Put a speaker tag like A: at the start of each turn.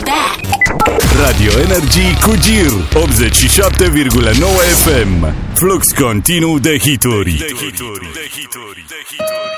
A: back.
B: Radio Energy cu Gir 87,9 FM. Flux continuu de hituri.